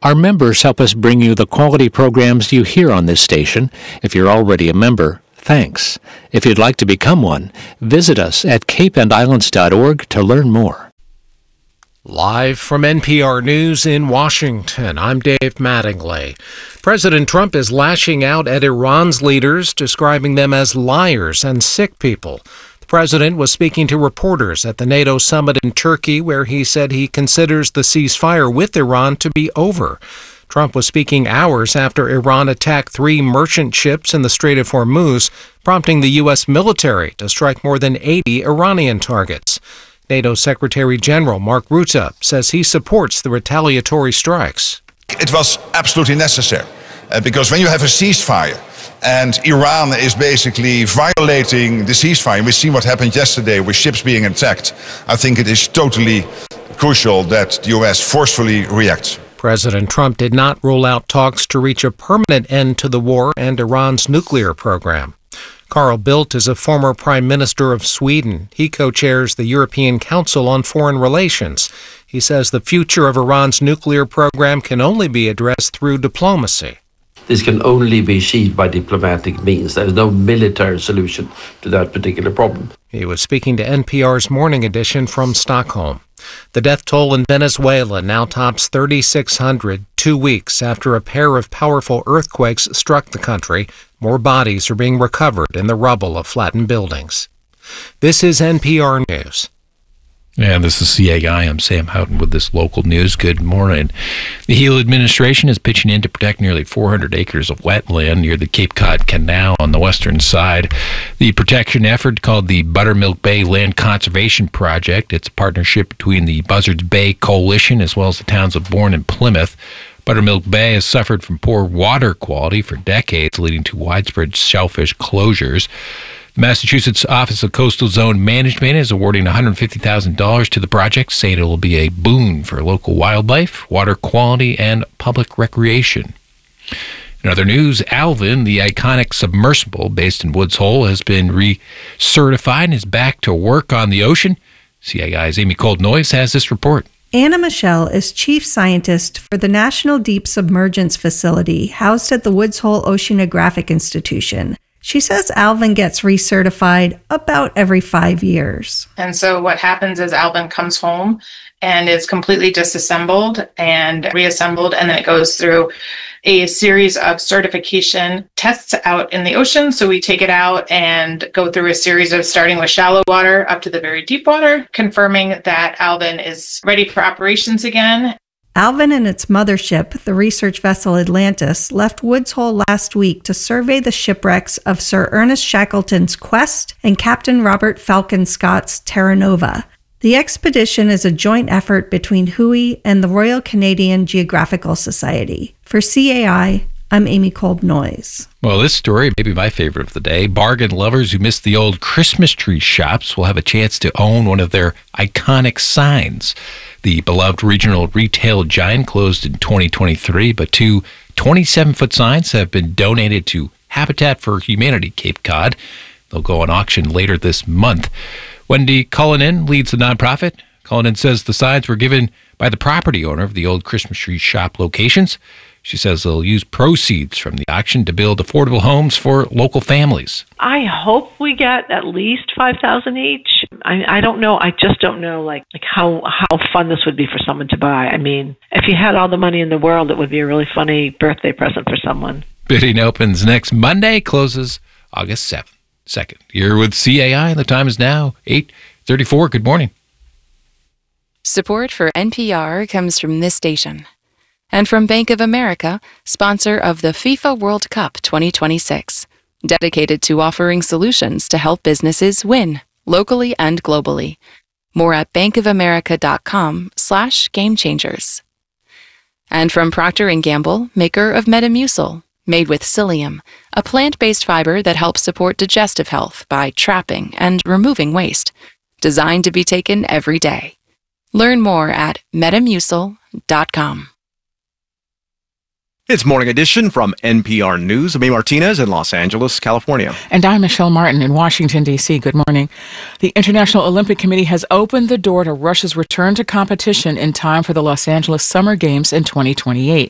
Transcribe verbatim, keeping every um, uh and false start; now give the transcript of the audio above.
Our members help us bring you the quality programs you hear on this station. If you're already a member, thanks. If you'd like to become one, visit us at cape and islands dot org to learn more. Live from N P R News in Washington, I'm Dave Mattingly. President Trump is lashing out at Iran's leaders, describing them as liars and sick people. The president was speaking to reporters at the NATO summit in Turkey, where he said he considers the ceasefire with Iran to be over. Trump was speaking hours after Iran attacked three merchant ships in the Strait of Hormuz, prompting the U S military to strike more than eighty Iranian targets. NATO Secretary General Mark Rutte says he supports the retaliatory strikes. It was absolutely necessary uh, because when you have a ceasefire and Iran is basically violating the ceasefire, we see what happened yesterday with ships being attacked. I think it is totally crucial that the U S forcefully reacts. President Trump did not rule out talks to reach a permanent end to the war and Iran's nuclear program. Carl Bildt is a former Prime Minister of Sweden. He co-chairs the European Council on Foreign Relations. He says the future of Iran's nuclear program can only be addressed through diplomacy. This can only be achieved by diplomatic means. There is no military solution to that particular problem. He was speaking to N P R's Morning Edition from Stockholm. The death toll in Venezuela now tops thirty-six hundred, two weeks after a pair of powerful earthquakes struck the country. More bodies are being recovered in the rubble of flattened buildings. This is N P R News. And this is C A I. I'm Sam Houghton with this local news. Good morning. The Hill administration is pitching in to protect nearly four hundred acres of wetland near the Cape Cod Canal on the western side. The protection effort, called the Buttermilk Bay Land Conservation Project, it's a partnership between the Buzzards Bay Coalition as well as the towns of Bourne and Plymouth. Buttermilk Bay has suffered from poor water quality for decades, leading to widespread shellfish closures. The Massachusetts Office of Coastal Zone Management is awarding one hundred fifty thousand dollars to the project, saying it will be a boon for local wildlife, water quality, and public recreation. In other news, Alvin, the iconic submersible based in Woods Hole, has been recertified and is back to work on the ocean. C A I's Amy Cold-Noyes has this report. Anna Michelle is chief scientist for the National Deep Submergence Facility housed at the Woods Hole Oceanographic Institution. She says Alvin gets recertified about every five years. And so what happens is Alvin comes home and is completely disassembled and reassembled, and then it goes through a series of certification tests out in the ocean. So we take it out and go through a series of starting with shallow water up to the very deep water, confirming that Alvin is ready for operations again. Alvin and its mothership, the research vessel Atlantis, left Woods Hole last week to survey the shipwrecks of Sir Ernest Shackleton's Quest and Captain Robert Falcon Scott's Terra Nova. The expedition is a joint effort between W H O I and the Royal Canadian Geographical Society. For C A I, I'm Amy Kolb-Noyes. Well, this story may be my favorite of the day. Bargain lovers who miss the old Christmas tree shops will have a chance to own one of their iconic signs. The beloved regional retail giant closed in twenty twenty-three, but two twenty-seven-foot signs have been donated to Habitat for Humanity Cape Cod. They'll go on auction later this month. Wendy Cullinan leads the nonprofit. Cullinan says the signs were given by the property owner of the old Christmas tree shop locations. She says they'll use proceeds from the auction to build affordable homes for local families. I hope we get at least five thousand each. I, I don't know. I just don't know like, like how, how fun this would be for someone to buy. I mean, if you had all the money in the world, it would be a really funny birthday present for someone. Bidding opens next Monday, closes August seventh. Second. You're with C A I, and the time is now eight thirty-four. Good morning. Support for N P R comes from this station. And from Bank of America, sponsor of the FIFA World Cup twenty twenty-six, dedicated to offering solutions to help businesses win, locally and globally. More at bankofamerica.com slash game changers. And from Procter and Gamble, maker of Metamucil, made with psyllium, a plant-based fiber that helps support digestive health by trapping and removing waste, designed to be taken every day. Learn more at metamucil dot com. It's Morning Edition from N P R News. I'm A. Martinez in Los Angeles, California. And I'm Michelle Martin in Washington, D C Good morning. The International Olympic Committee has opened the door to Russia's return to competition in time for the Los Angeles Summer Games in twenty twenty-eight.